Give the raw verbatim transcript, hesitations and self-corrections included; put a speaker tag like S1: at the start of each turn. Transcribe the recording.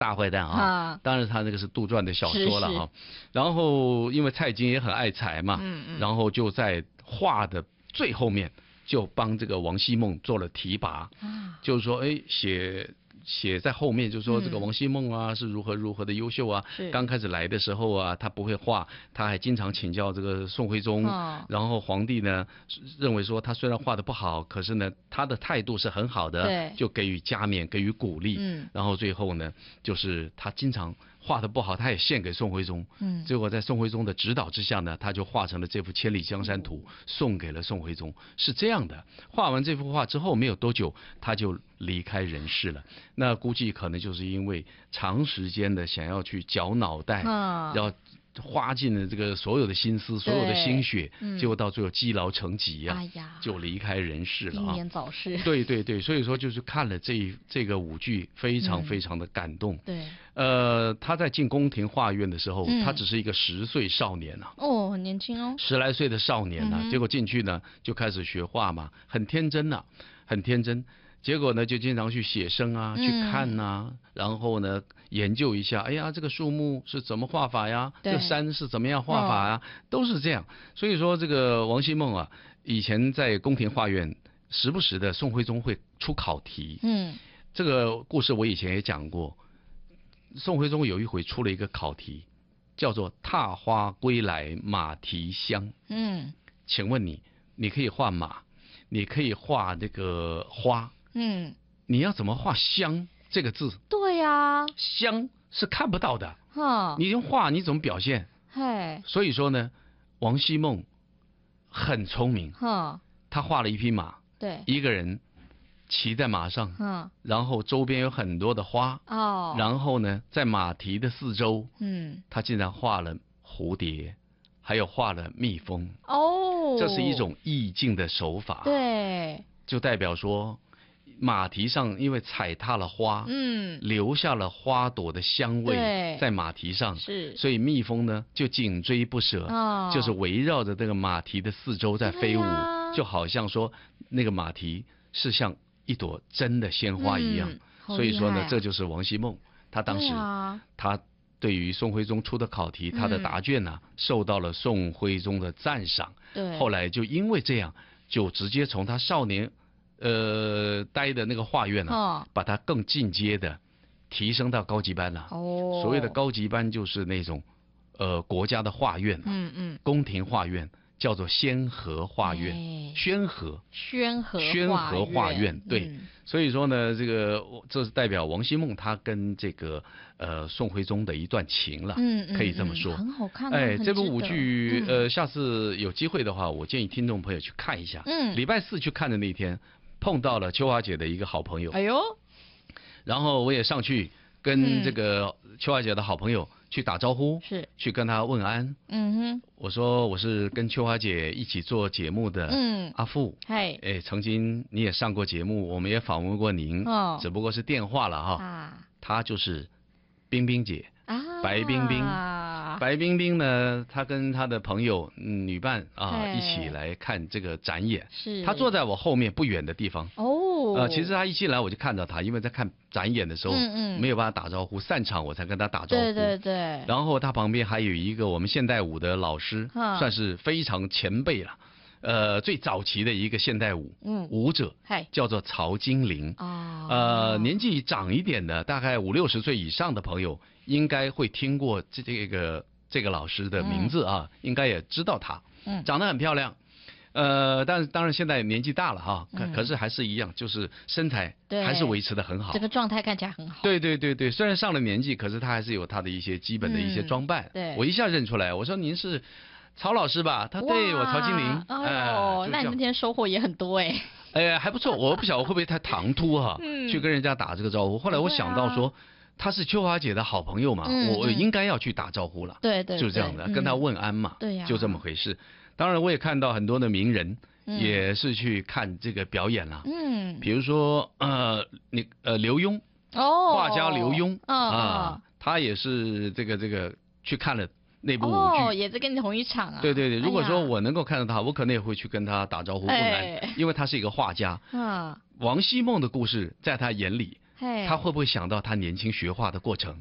S1: 大坏蛋啊，
S2: 啊
S1: 当然他那个是杜撰的小说了哈。
S2: 是是
S1: 然后因为蔡京也很爱财嘛，
S2: 嗯嗯
S1: 然后就在画的最后面就帮这个王希孟做了提拔，
S2: 啊
S1: 就是说哎写。写在后面就是说这个
S2: 嗯
S1: 王希孟啊是如何如何的优秀啊，
S2: 是
S1: 刚开始来的时候啊他不会画，他还经常请教这个宋徽宗，
S2: 哦
S1: 然后皇帝呢认为说他虽然画的不好，可是呢他的态度是很好的，
S2: 对
S1: 就给予加冕给予鼓励，
S2: 嗯
S1: 然后最后呢就是他经常画的不好，他也献给宋徽宗，
S2: 嗯
S1: 结果在宋徽宗的指导之下呢，他就画成了这幅《千里江山图》，送给了宋徽宗。是这样的，画完这幅画之后没有多久，他就离开人世了。那估计可能就是因为长时间的想要去绞脑袋，
S2: 啊
S1: 要花尽了这个所有的心思、所有的心血，
S2: 嗯
S1: 结果到最后积劳成疾呀、
S2: 哎呀
S1: 就离开人世了啊。
S2: 英年早逝。
S1: 对对对，所以说就是看了这一这个舞剧，非常
S2: 嗯
S1: 非常的感动。
S2: 对
S1: 呃，他在进宫廷画院的时候，
S2: 嗯
S1: 他只是一个十岁少年呐、
S2: 哦，很年轻哦。
S1: 十来岁的少年呐、
S2: 嗯哼
S1: 结果进去呢就开始学画嘛，很天真呐、很天真。结果呢，就经常去写生啊，去
S2: 嗯
S1: 看呐、然后呢研究一下，哎呀，这个树木是怎么画法呀？
S2: 对
S1: 这山是怎么样画法呀？都是这样。所以说，这个王希孟啊，以前在宫廷画院，时不时的宋徽宗会出考题。
S2: 嗯
S1: 这个故事我以前也讲过，宋徽宗有一回出了一个考题，叫做“踏花归来马蹄香”。
S2: 嗯
S1: 请问你，你可以画马，你可以画这个花，
S2: 嗯，
S1: 你要怎么画香这个字？
S2: 对呀、
S1: 香是看不到的，
S2: 哈，
S1: 你用画你怎么表现？
S2: 嘿，
S1: 所以说呢，王希孟很聪明，
S2: 哈，
S1: 他画了一匹马，
S2: 对，
S1: 一个人骑在马上，
S2: 哈，
S1: 然后周边有很多的花，
S2: 哦，
S1: 然后呢，在马蹄的四周，
S2: 嗯，
S1: 他竟然画了蝴蝶，还有画了蜜蜂，
S2: 哦，
S1: 这是一种意境的手法，
S2: 对，
S1: 就代表说马蹄上因为踩踏了花，
S2: 嗯，
S1: 留下了花朵的香味
S2: 对
S1: 在马蹄上，
S2: 是，
S1: 所以蜜蜂呢就紧追不舍，
S2: 哦
S1: 就是围绕着这个马蹄的四周在飞舞，
S2: 对呀
S1: 就好像说那个马蹄是像一朵真的鲜花一样。
S2: 嗯好
S1: 所以说
S2: 厉害啊，
S1: 呢这就是王希孟，他当时、
S2: 对啊
S1: 他对于宋徽宗出的考题，他的
S2: 嗯
S1: 答卷呢、受到了宋徽宗的赞赏。
S2: 对，
S1: 后来就因为这样，就直接从他少年呃待的那个画院呢、
S2: 哦
S1: 把他更进阶的提升到高级班了。
S2: 哦，
S1: 所谓的，高级班就是那种呃国家的画院、啊，
S2: 嗯嗯，
S1: 宫廷画院叫做仙和画院，
S2: 哎
S1: 宣和。
S2: 宣和
S1: 宣和画院对
S2: 嗯
S1: 所以说呢，这个这是代表王希孟他跟这个呃宋徽宗的一段情了，
S2: 嗯嗯
S1: 可以这么说。
S2: 嗯很好看啊，
S1: 哎，
S2: 很
S1: 这部舞
S2: 值得
S1: 剧，
S2: 嗯
S1: 呃，下次有机会的话，我建议听众朋友去看一下。
S2: 嗯
S1: 礼拜四去看的那天，碰到了秋华姐的一个好朋友，
S2: 哎呦，
S1: 然后我也上去跟这个秋华姐的好朋友去打招呼，
S2: 是，
S1: 去跟她问安。
S2: 嗯哼，
S1: 我说我是跟秋华姐一起做节目的
S2: 嗯
S1: 阿富。
S2: 嘿，
S1: 哎，曾经你也上过节目，我们也访问过您，
S2: 哦
S1: 只不过是电话了哈。
S2: 啊
S1: 她就是冰冰姐，
S2: 啊，
S1: 白冰冰白冰冰呢，她跟她的朋友、嗯、女伴啊
S2: 嘿
S1: 一起来看这个展演。
S2: 是，
S1: 她坐在我后面不远的地方。
S2: 哦，
S1: 呃，其实她一进来我就看到她，因为在看展演的时候，
S2: 嗯嗯
S1: 没有办法打招呼，散场我才跟她打招呼。
S2: 对对对，
S1: 然后她旁边还有一个我们现代舞的老师，
S2: 哈
S1: 算是非常前辈了，呃，最早期的一个现代舞、
S2: 嗯，
S1: 舞者，
S2: 嗨，
S1: 叫做曹金玲。
S2: 哦，
S1: 呃，年纪长一点的，大概五六十岁以上的朋友，应该会听过这这个这个老师的名字啊，应该也知道他，
S2: 嗯
S1: 长得很漂亮。呃，但是当然现在年纪大了哈，可
S2: 嗯
S1: 可是还是一样，就是身材
S2: 对
S1: 还是维持的很好
S2: 这。个状态看起来很好，
S1: 对对对对，虽然上了年纪，可是他还是有他的一些基本的一些
S2: 嗯
S1: 装扮。
S2: 对
S1: 我一下认出来，我说您是曹老师吧？他对我曹金玲。
S2: 哇
S1: 哎
S2: 哦，
S1: 就这样
S2: 那你那天收获也很多哎，
S1: 哎，还不错，我不晓得会不会太唐突哈、
S2: 嗯
S1: 去跟人家打这个招呼。后来我想到说，
S2: 不
S1: 她是秋华姐的好朋友嘛，
S2: 嗯嗯
S1: 我应该要去打招呼了，
S2: 对对，
S1: 就是这样的，
S2: 对
S1: 跟她，
S2: 嗯
S1: 问安嘛，
S2: 对呀
S1: 就这么回事。当然，我也看到很多的名人、
S2: 嗯
S1: 也是去看这个表演啦，
S2: 嗯，
S1: 比如说呃，你呃刘墉，
S2: 哦，
S1: 画家刘墉、
S2: 嗯
S1: 啊，他也是这个这个去看了那部舞剧。
S2: 哦，也是跟你同一场啊，
S1: 对对对，如果说
S2: 哎呀
S1: 我能够看到他，我可能也会去跟他打招呼问安，
S2: 哎
S1: 因为他是一个画家。
S2: 啊，
S1: 王希孟的故事在他眼里
S2: 嘿
S1: 他会不会想到他年轻学画的过程？